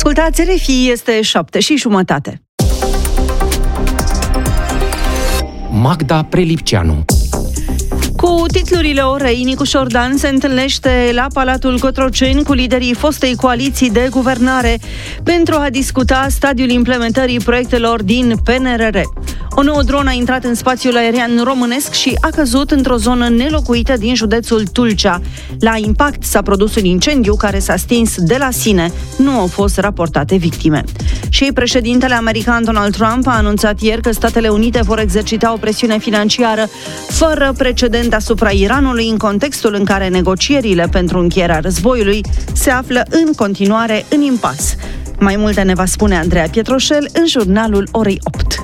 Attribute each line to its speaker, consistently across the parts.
Speaker 1: Ascultați RFI, este 7:30.
Speaker 2: Magda Prelipceanu.
Speaker 1: Cu titlurile orei, Nicu Șordan se întâlnește la Palatul Cotroceni cu liderii fostei coaliții de guvernare pentru a discuta stadiul implementării proiectelor din PNRR. O nouă dronă a intrat în spațiul aerian românesc și a căzut într-o zonă nelocuită din județul Tulcea. La impact s-a produs un incendiu care s-a stins de la sine. Nu au fost raportate victime. Și președintele american Donald Trump a anunțat ieri că Statele Unite vor exercita o presiune financiară fără precedent asupra Iranului în contextul în care negocierile pentru încheierea războiului se află în continuare în impas. Mai multe ne va spune Andreea Pietroșel în jurnalul orei 8.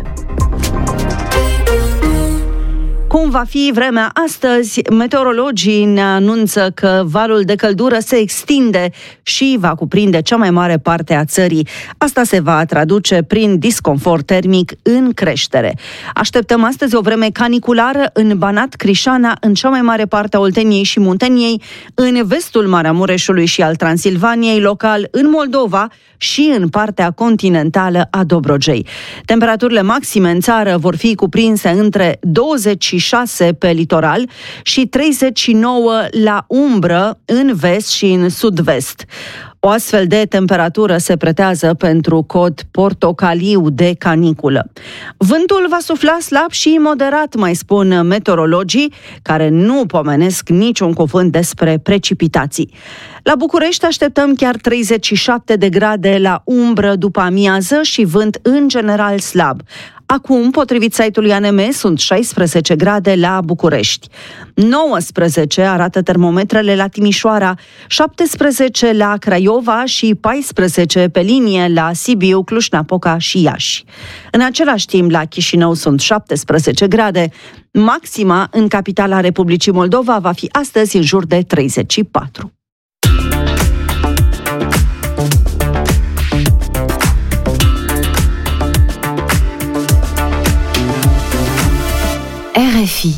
Speaker 1: Cum va fi vremea astăzi? Meteorologii ne anunță că valul de căldură se extinde și va cuprinde cea mai mare parte a țării. Asta se va traduce prin disconfort termic în creștere. Așteptăm astăzi o vreme caniculară în Banat, Crișana, în cea mai mare parte a Olteniei și Munteniei, în vestul Maramureșului și al Transilvaniei, local în Moldova și în partea continentală a Dobrogei. Temperaturile maxime în țară vor fi cuprinse între 26 pe litoral și 39 la umbră în vest și în sud-vest. O astfel de temperatură se pretează pentru cod portocaliu de caniculă. Vântul va sufla slab și moderat, mai spun meteorologii, care nu pomenesc niciun cuvânt despre precipitații. La București așteptăm chiar 37 de grade la umbră după amiază și vânt în general slab. Acum, potrivit site-ului ANM, sunt 16 grade la București. 19 arată termometrele la Timișoara, 17 la Craiova și 14 pe linie la Sibiu, Cluj-Napoca și Iași. În același timp, la Chișinău sunt 17 grade. Maxima în capitala Republicii Moldova va fi astăzi în jur de 34.
Speaker 2: RFI.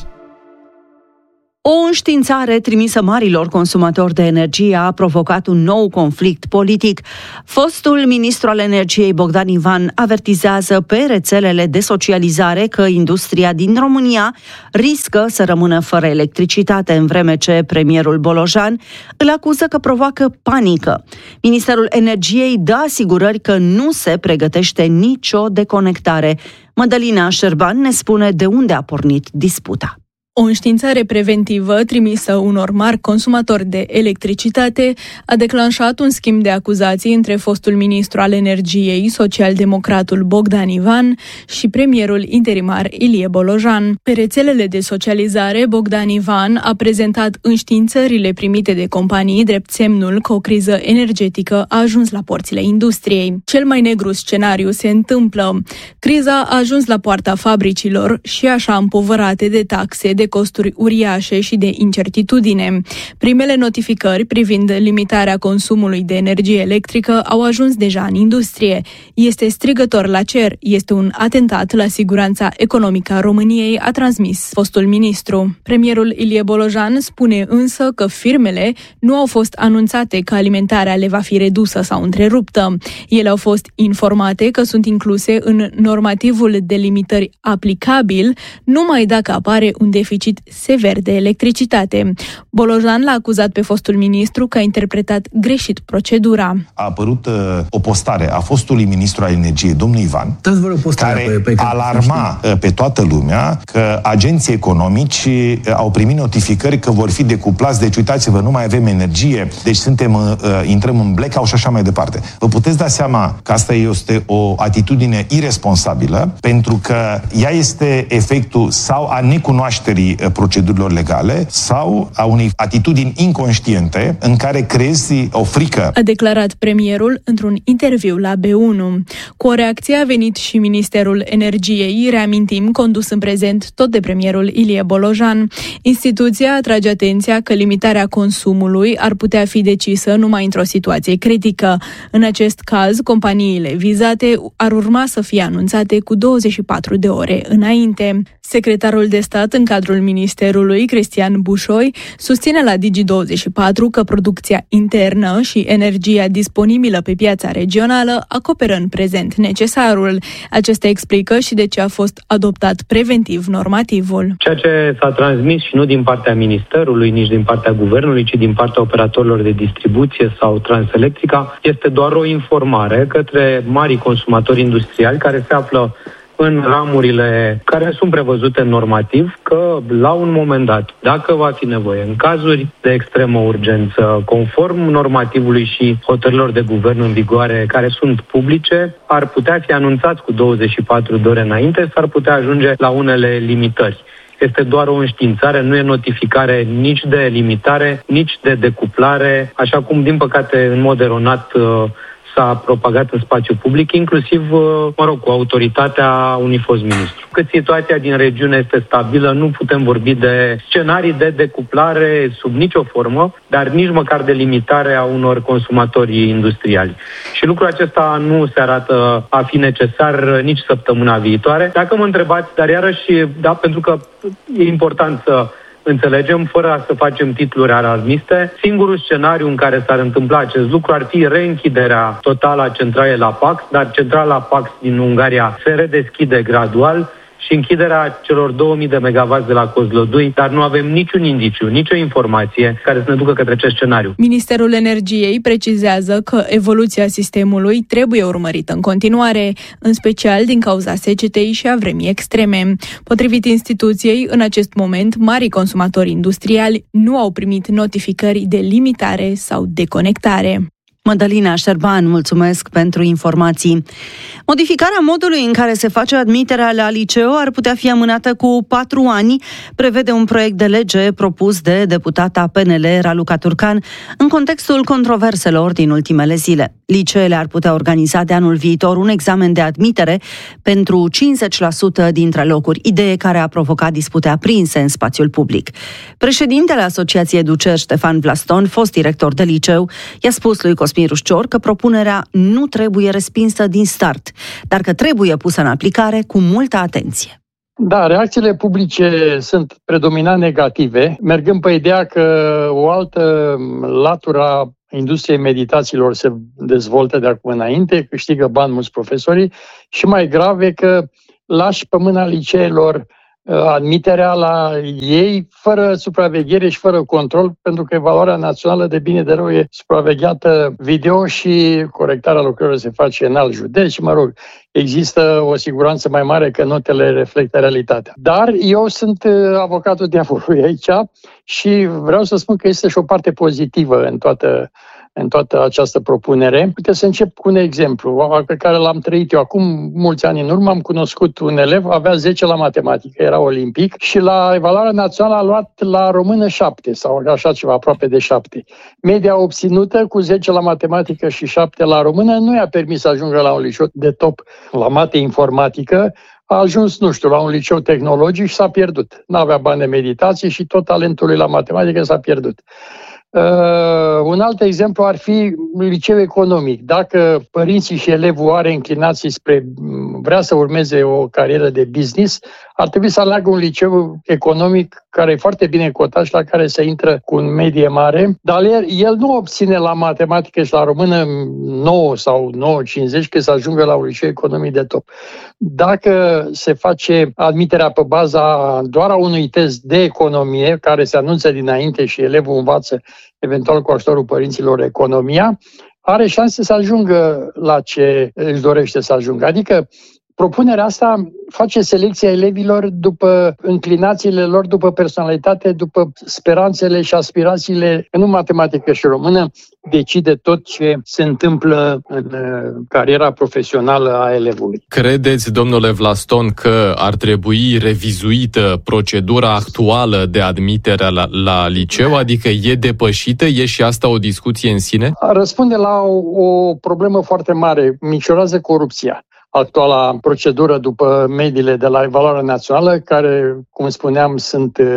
Speaker 1: O înștiințare trimisă marilor consumatori de energie a provocat un nou conflict politic. Fostul ministru al energiei Bogdan Ivan avertizează pe rețelele de socializare că industria din România riscă să rămână fără electricitate, în vreme ce premierul Bolojan îl acuză că provoacă panică. Ministerul Energiei dă asigurări că nu se pregătește nicio deconectare. Mădălina Șerban ne spune de unde a pornit disputa.
Speaker 3: O înștiințare preventivă trimisă unor mari consumatori de electricitate a declanșat un schimb de acuzații între fostul ministru al energiei, socialdemocratul Bogdan Ivan, și premierul interimar Ilie Bolojan. Pe rețelele de socializare, Bogdan Ivan a prezentat înștiințările primite de companii drept semnul că o criză energetică a ajuns la porțile industriei. Cel mai negru scenariu se întâmplă. Criza a ajuns la poarta fabricilor și așa împovărate de taxe, de costuri uriașe și de incertitudine. Primele notificări privind limitarea consumului de energie electrică au ajuns deja în industrie. Este strigător la cer, este un atentat la siguranța economică a României, a transmis fostul ministru. Premierul Ilie Bolojan spune însă că firmele nu au fost anunțate că alimentarea le va fi redusă sau întreruptă. Ele au fost informate că sunt incluse în normativul de limitări aplicabil numai dacă apare un deficit sever de electricitate. Bolojan l-a acuzat pe fostul ministru că a interpretat greșit procedura.
Speaker 4: A apărut o postare a fostului ministru al energiei, domnul Ivan, care alarma pe toată lumea că agenții economici au primit notificări că vor fi decuplați, deci uitați-vă, nu mai avem energie, deci intrăm în blackout și așa mai departe. Vă puteți da seama că asta este o atitudine irresponsabilă, pentru că ea este efectul sau a necunoașterii procedurilor legale sau a unei atitudini inconștiente în care creezi o frică.
Speaker 3: A declarat premierul într-un interviu la B1. Cu o reacție a venit și Ministerul Energiei, reamintim, condus în prezent tot de premierul Ilie Bolojan. Instituția atrage atenția că limitarea consumului ar putea fi decisă numai într-o situație critică. În acest caz, companiile vizate ar urma să fie anunțate cu 24 de ore înainte. Secretarul de stat în cadrul Ministerului, Cristian Bușoi, susține la Digi24 că producția internă și energia disponibilă pe piața regională acoperă în prezent necesarul. Acesta explică și de ce a fost adoptat preventiv normativul.
Speaker 5: Ceea ce s-a transmis și nu din partea Ministerului, nici din partea Guvernului, ci din partea operatorilor de distribuție sau Transelectrica, este doar o informare către marii consumatori industriali care se află în ramurile care sunt prevăzute normativ, că la un moment dat, dacă va fi nevoie, în cazuri de extremă urgență, conform normativului și hotărârilor de guvern în vigoare care sunt publice, ar putea fi anunțați cu 24 de ore înainte, s-ar putea ajunge la unele limitări. Este doar o înștiințare, nu e notificare nici de limitare, nici de decuplare, așa cum, din păcate, în mod eronat s-a propagat în spațiu public, inclusiv, cu autoritatea unui fost ministru. Cât situația din regiune este stabilă, nu putem vorbi de scenarii de decuplare sub nicio formă, dar nici măcar de limitare a unor consumatori industriali. Și lucrul acesta nu se arată a fi necesar nici săptămâna viitoare. Dacă mă întrebați, dar iarăși, da, pentru că e important să înțelegem, fără să facem titluri alarmiste, singurul scenariu în care s-ar întâmpla acest lucru ar fi reînchiderea totală a centralei la Pax, dar centrala Pax din Ungaria se redeschide gradual și închiderea celor 2000 de megawatts de la Kozlodui, dar nu avem niciun indiciu, nicio informație care să ne ducă către acest scenariu.
Speaker 3: Ministerul Energiei precizează că evoluția sistemului trebuie urmărită în continuare, în special din cauza secetei și a vremii extreme. Potrivit instituției, în acest moment, marii consumatori industriali nu au primit notificări de limitare sau deconectare.
Speaker 1: Mădălina Șerban, mulțumesc pentru informații. Modificarea modului în care se face admiterea la liceu ar putea fi amânată cu 4 ani, prevede un proiect de lege propus de deputata PNL Raluca Turcan în contextul controverselor din ultimele zile. Liceele ar putea organiza de anul viitor un examen de admitere pentru 50% dintre locuri, idee care a provocat dispute aprinse în spațiul public. Președintele Asociației Educeri, Ștefan Vlaston, fost director de liceu, i-a spus lui Cosmin Rușcior că propunerea nu trebuie respinsă din start, dar că trebuie pusă în aplicare cu multă atenție.
Speaker 6: Da, reacțiile publice sunt predominant negative, mergând pe ideea că o altă latură a industriei meditațiilor se dezvoltă de acum înainte, câștigă bani mulți profesorii și mai grave că lași pe mâna liceelor admiterea la ei fără supraveghere și fără control, pentru că evaluarea națională de bine de rău e supravegheată video și corectarea lucrurilor se face în alt județ și, există o siguranță mai mare că notele reflectă realitatea. Dar eu sunt avocatul diavolului aici și vreau să spun că este și o parte pozitivă în toată această propunere. Uite, să încep cu un exemplu pe care l-am trăit eu acum mulți ani în urmă. Am cunoscut un elev, avea 10 la matematică, era olimpic și la evaluarea națională a luat la română 7 sau așa ceva, aproape de 7. Media obținută cu 10 la matematică și 7 la română nu i-a permis să ajungă la un liceu de top la mate informatică. A ajuns, la un liceu tehnologic și s-a pierdut. N-avea bani de meditație și tot talentul lui la matematică s-a pierdut. Un alt exemplu ar fi liceu economic. Dacă părinții și elevul are inclinații vrea să urmeze o carieră de business, ar trebui să aleagă un liceu economic care e foarte bine cotat și la care se intră cu un medie mare, dar el nu obține la matematică și la română 9 sau 9,50 că să ajungă la un liceu economic de top. Dacă se face admiterea pe baza doar a unui test de economie, care se anunță dinainte și elevul învață eventual cu ajutorul părinților economia, are șanse să ajungă la ce își dorește să ajungă. Adică propunerea asta face selecția elevilor după înclinațiile lor, după personalitate, după speranțele și aspirațiile, nu matematică și română, decide tot ce se întâmplă în cariera profesională a elevului.
Speaker 7: Credeți, domnule Vlaston, că ar trebui revizuită procedura actuală de admitere la liceu? Adică e depășită? E și asta o discuție în sine?
Speaker 6: Răspunde la o problemă foarte mare. Micșorează corupția. Actuala procedură după mediile de la evaluarea națională, care, cum spuneam, sunt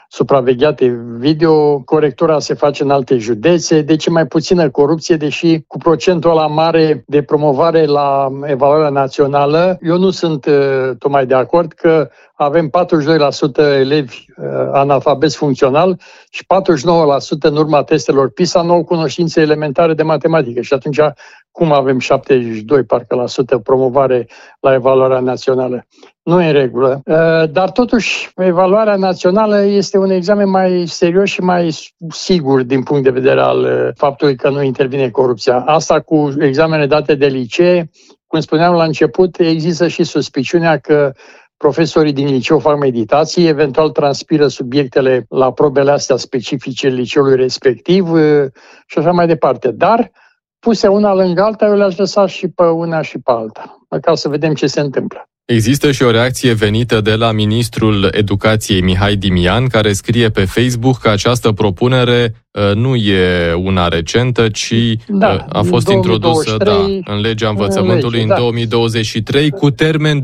Speaker 6: supravegheate video, corectura se face în alte județe, deci e mai puțină corupție, deși cu procentul ăla mare de promovare la evaluarea națională, eu nu sunt tocmai de acord că avem 42% elevi analfabeti funcțional și 49% în urma testelor PISA nu au cunoștințe elementare de matematică. Și atunci cum avem 72% promovare la evaluarea națională? Nu e în regulă. Dar totuși, evaluarea națională este un examen mai serios și mai sigur din punct de vedere al faptului că nu intervine corupția. Asta cu examene date de licee, cum spuneam la început, există și suspiciunea că profesorii din liceu fac meditații, eventual transpiră subiectele la probele astea specifice liceului respectiv și așa mai departe. Dar, puse una lângă alta, eu le-aș lăsa și pe una și pe alta, ca să vedem ce se întâmplă.
Speaker 7: Există și o reacție venită de la ministrul Educației Mihai Dimian, care scrie pe Facebook că această propunere nu e una recentă, ci a fost introdusă în legea învățământului în 2023 cu termen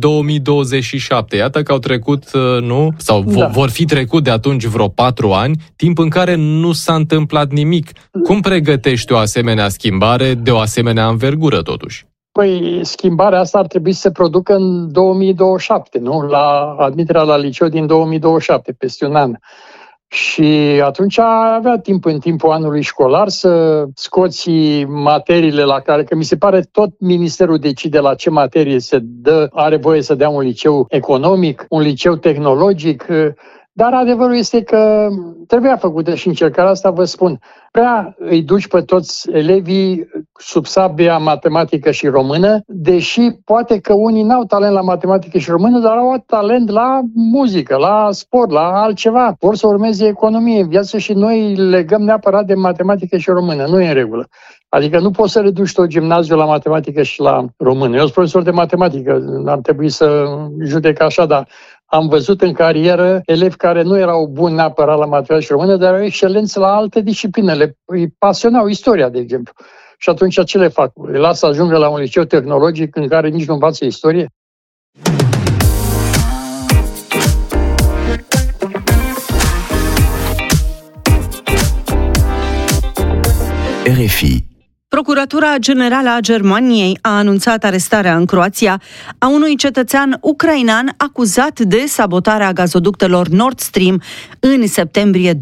Speaker 7: 2027. Iată că au trecut, vor fi trecut de atunci vreo 4 ani, timp în care nu s-a întâmplat nimic. Cum pregătești o asemenea schimbare de o asemenea învergură, totuși?
Speaker 6: Păi, schimbarea asta ar trebui să se producă în 2027, nu? La admiterea la liceu din 2027, peste un an. Și atunci avea timp în timpul anului școlar să scoți materiile la care, că mi se pare tot ministerul decide la ce materie are voie să dea un liceu economic, un liceu tehnologic, dar adevărul este că trebuia făcută și încercarea asta, vă spun. Prea îi duci pe toți elevii sub sabia matematică și română, deși poate că unii n-au talent la matematică și română, dar au talent la muzică, la sport, la altceva. Vor să urmeze economie în viață și noi legăm neapărat de matematică și română. Nu e în regulă. Adică nu poți să reduci tot gimnaziul la matematică și la română. Eu sunt profesor de matematică, ar trebui să judec așa, dar am văzut în carieră elevi care nu erau buni neapărat la matematică și română, dar erau excelenți la alte discipline. Îi pasionau istoria, de exemplu. Și atunci ce le fac? Îi las să ajungă la un liceu tehnologic în care nici nu învață istorie?
Speaker 1: RFI. Procuratura Generală a Germaniei a anunțat arestarea în Croația a unui cetățean ucrainean acuzat de sabotarea gazoductelor Nord Stream în septembrie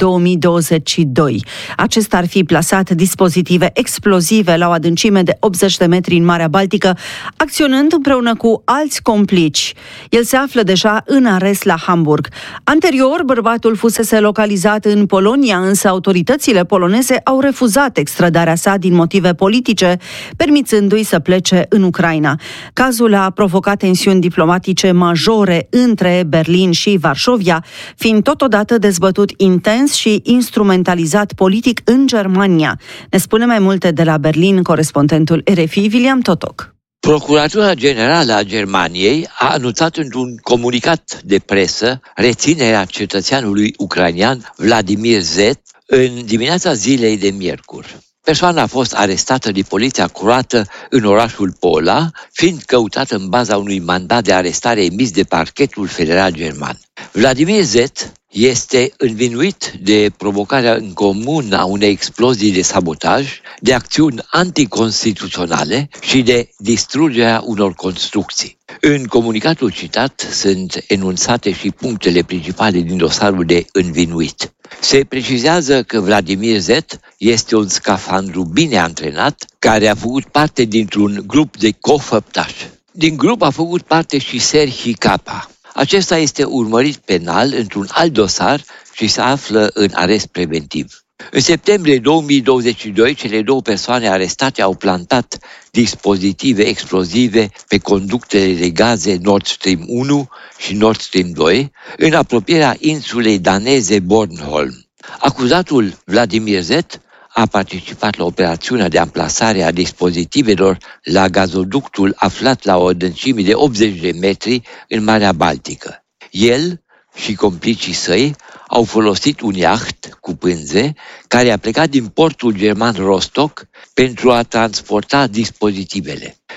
Speaker 1: 2022. Acesta ar fi plasat dispozitive explozive la o adâncime de 80 de metri în Marea Baltică, acționând împreună cu alți complici. El se află deja în arest la Hamburg. Anterior, bărbatul fusese localizat în Polonia, însă autoritățile poloneze au refuzat extradarea sa din motive politice, permițându-i să plece în Ucraina. Cazul a provocat tensiuni diplomatice majore între Berlin și Varșovia, fiind totodată dezbătut intens și instrumentalizat politic în Germania. Ne spune mai multe de la Berlin corespondentul RFI, William Totok.
Speaker 8: Procuratura Generală a Germaniei a anunțat într-un comunicat de presă reținerea cetățeanului ucrainean Vladimir Z. în dimineața zilei de miercuri. Persoana a fost arestată de poliția croată în orașul Pola, fiind căutată în baza unui mandat de arestare emis de parchetul federal german. Vladimir Z. este învinuit de provocarea în comun a unei explozii de sabotaj, de acțiuni anticonstituționale și de distrugerea unor construcții. În comunicatul citat sunt enunțate și punctele principale din dosarul de învinuit. Se precizează că Vladimir Z. este un scafandru bine antrenat care a făcut parte dintr-un grup de cofăptași. Din grup a făcut parte și Serhii Capa. Acesta este urmărit penal într-un alt dosar și se află în arest preventiv. În septembrie 2022, cele două persoane arestate au plantat dispozitive explozive pe conductele de gaze Nord Stream 1 și Nord Stream 2 în apropierea insulei daneze Bornholm. Acuzatul Vladimir Z. a participat la operațiunea de amplasare a dispozitivelor la gazoductul aflat la o adâncime de 80 de metri în Marea Baltică. El și complicii săi au folosit un iaht cu pânze care a plecat din portul german Rostock pentru a transporta dispozitivele.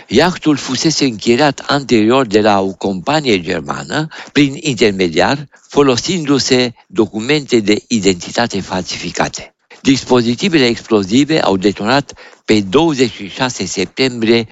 Speaker 8: Iahtul fusese închiriat anterior de la o companie germană prin intermediar, folosindu-se documente de identitate falsificate. Dispozitivele explozive au detonat pe 26 septembrie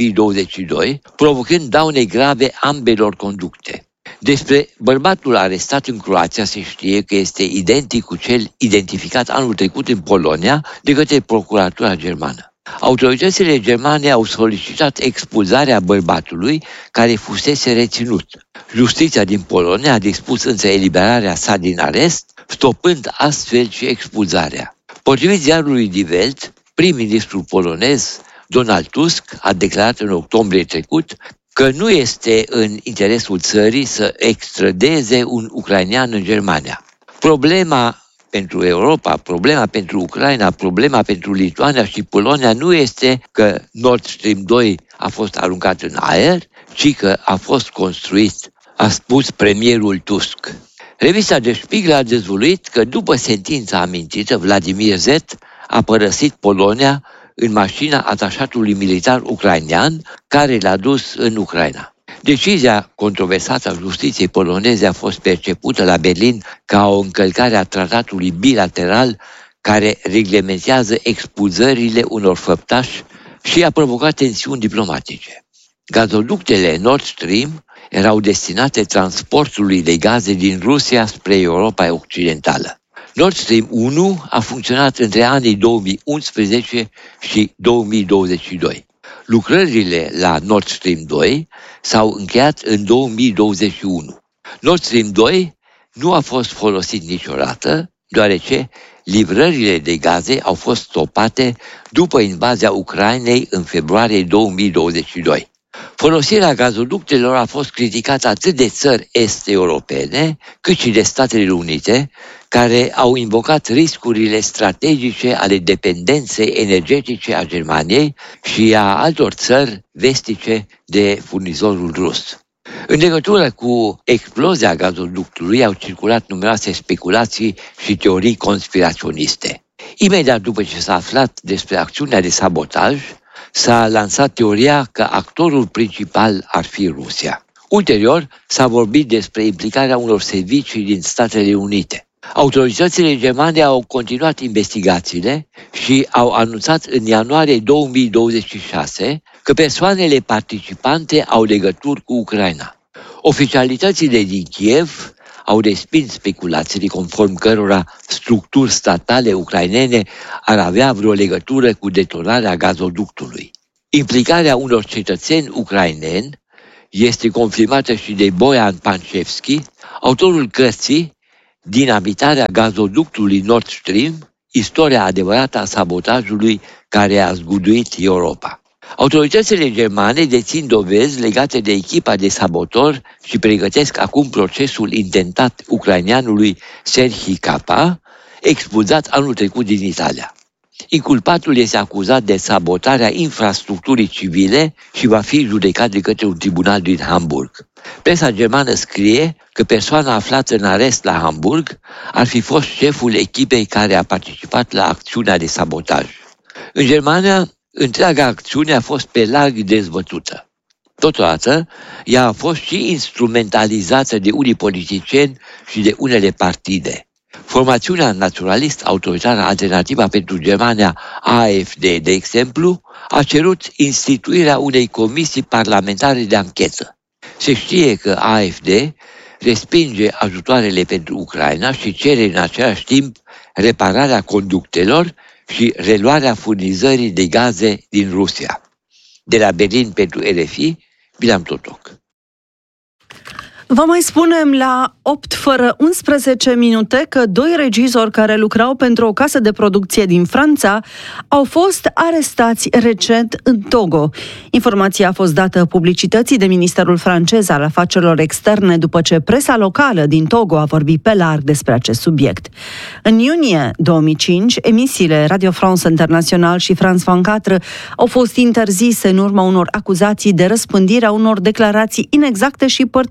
Speaker 8: 2022, provocând daune grave ambelor conducte. Despre bărbatul arestat în Croația se știe că este identic cu cel identificat anul trecut în Polonia de către procuratura germană. Autoritățile germane au solicitat expulzarea bărbatului care fusese reținut. Justiția din Polonia a dispus însă eliberarea sa din arest, stopând astfel și expulzarea. Potrivit ziarului Die Welt, prim-ministrul polonez Donald Tusk a declarat în octombrie trecut că nu este în interesul țării să extradeze un ucrainean în Germania. Problema pentru Europa, problema pentru Ucraina, problema pentru Lituania și Polonia nu este că Nord Stream 2 a fost aruncat în aer, ci că a fost construit, a spus premierul Tusk. Revista Der Spiegel a dezvăluit că după sentința amintită, Vladimir Z a părăsit Polonia în mașina atașatului militar ucrainean care l-a dus în Ucraina. Decizia controversată a justiției poloneze a fost percepută la Berlin ca o încălcare a tratatului bilateral care reglementează expulzările unor făptași și a provocat tensiuni diplomatice. Gazoductele Nord Stream erau destinate transportului de gaze din Rusia spre Europa Occidentală. Nord Stream 1 a funcționat între anii 2011 și 2022. Lucrările la Nord Stream 2 s-au încheiat în 2021. Nord Stream 2 nu a fost folosit niciodată, deoarece livrările de gaze au fost stopate după invazia Ucrainei în februarie 2022. Folosirea gazoductelor a fost criticată atât de țări est-europene, cât și de Statele Unite, care au invocat riscurile strategice ale dependenței energetice a Germaniei și a altor țări vestice de furnizorul rus. În legătură cu explozia gazoductului au circulat numeroase speculații și teorii conspiraționiste. Imediat după ce s-a aflat despre acțiunea de sabotaj, s-a lansat teoria că actorul principal ar fi Rusia. Ulterior, s-a vorbit despre implicarea unor servicii din Statele Unite. Autoritățile germane au continuat investigațiile și au anunțat în ianuarie 2026 că persoanele participante au legături cu Ucraina. Oficialitățile din Kiev au respins speculațiile conform cărora structuri statale ucrainene ar avea vreo legătură cu detonarea gazoductului. Implicarea unor cetățeni ucraineni este confirmată și de Bojan Panchevski, autorul cărții Dinamitarea gazoductului Nord Stream, istoria adevărată a sabotajului care a zguduit Europa. Autoritățile germane dețin dovezi legate de echipa de sabotori și pregătesc acum procesul intentat ucraineanului Serhii Capa, expulzat anul trecut din Italia. Inculpatul este acuzat de sabotarea infrastructurii civile și va fi judecat de către un tribunal din Hamburg. Presa germană scrie că persoana aflată în arest la Hamburg ar fi fost șeful echipei care a participat la acțiunea de sabotaj. În Germania, întreaga acțiune a fost pe larg dezbătută. Totodată, ea a fost și instrumentalizată de unii politicieni și de unele partide. Formațiunea naționalist autoritară Alternativa pentru Germania, AfD, de exemplu, a cerut instituirea unei comisii parlamentare de anchetă. Se știe că AfD respinge ajutoarele pentru Ucraina și cere în același timp repararea conductelor și reluarea furnizării de gaze din Rusia. De la Berlin pentru RFI, Bilam Totoc.
Speaker 1: Vă mai spunem la 8:11 că 2 regizori care lucrau pentru o casă de producție din Franța au fost arestați recent în Togo. Informația a fost dată publicității de Ministerul francez al Afacerilor Externe după ce presa locală din Togo a vorbit pe larg despre acest subiect. În iunie 2005, emisiile Radio France International și France 24 au fost interzise în urma unor acuzații de răspândire a unor declarații inexacte și părtinitoare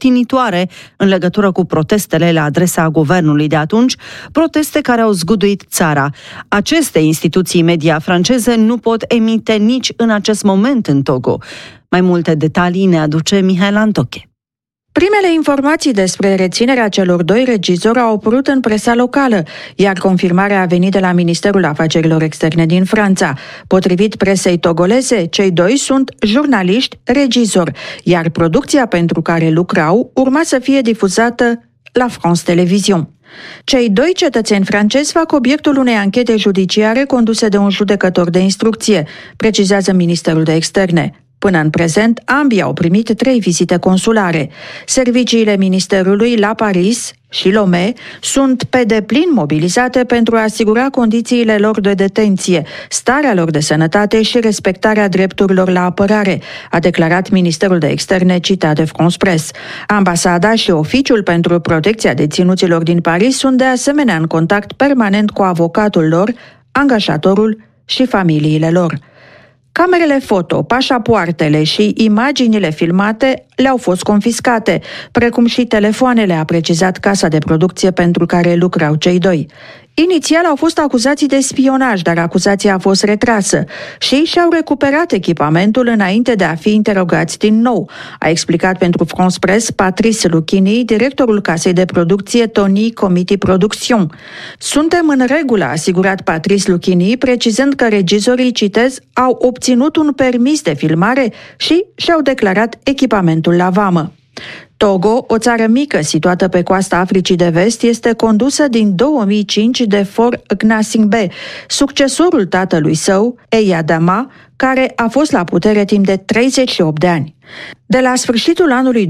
Speaker 1: preocupare în legătură cu protestele la adresa guvernului de atunci, proteste care au zguduit țara. Aceste instituții media franceze nu pot emite nici în acest moment în Togo. Mai multe detalii ne aduce Mihaela Antoche.
Speaker 9: Primele informații despre reținerea celor 2 regizori au apărut în presa locală, iar confirmarea a venit de la Ministerul Afacerilor Externe din Franța. Potrivit presei togoleze, cei 2 sunt jurnaliști regizori, iar producția pentru care lucrau urma să fie difuzată la France Television. Cei 2 cetățeni francezi fac obiectul unei anchete judiciare conduse de un judecător de instrucție, precizează Ministerul de Externe. Până în prezent, ambii au primit 3 vizite consulare. Serviciile Ministerului la Paris și Lomé sunt pe deplin mobilizate pentru a asigura condițiile lor de detenție, starea lor de sănătate și respectarea drepturilor la apărare, a declarat Ministerul de Externe citat de France Press. Ambasada și Oficiul pentru Protecția Deținuților din Paris sunt de asemenea în contact permanent cu avocatul lor, angajatorul și familiile lor. Camerele foto, pașapoartele și imaginile filmate le-au fost confiscate, precum și telefoanele, a precizat casa de producție pentru care lucrau cei 2. Inițial au fost acuzați de spionaj, dar acuzația a fost retrasă și și-au recuperat echipamentul înainte de a fi interogați din nou, a explicat pentru France Press Patrice Luchini, directorul casei de producție Tony Comiti Production. Suntem în regulă, a asigurat Patrice Luchini, precizând că regizorii, citez, au obținut un permis de filmare și și-au declarat echipamentul la vamă. Togo, o țară mică situată pe coasta Africii de Vest, este condusă din 2005 de Faure Gnassingbé, succesorul tatălui său, Eyadema, care a fost la putere timp de 38 de ani. De la sfârșitul anului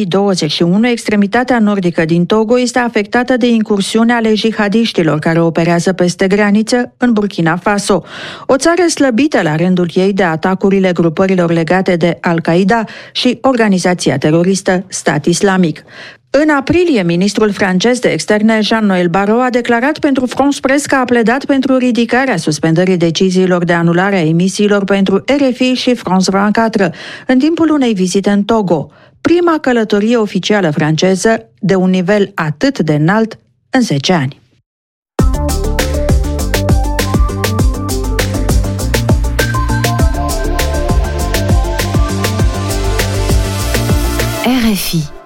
Speaker 9: 2021, extremitatea nordică din Togo este afectată de incursiuni ale jihadiștilor care operează peste graniță în Burkina Faso, o țară slăbită la rândul ei de atacurile grupărilor legate de Al-Qaeda și organizația teroristă Stat Islamic. În aprilie, ministrul francez de externe Jean-Noël Barrot a declarat pentru France Press că a pledat pentru ridicarea suspendării deciziilor de anulare a emisiilor pentru RFI și France 24 în timpul unei vizite în Togo, prima călătorie oficială franceză de un nivel atât de înalt în 10 ani.
Speaker 1: RFI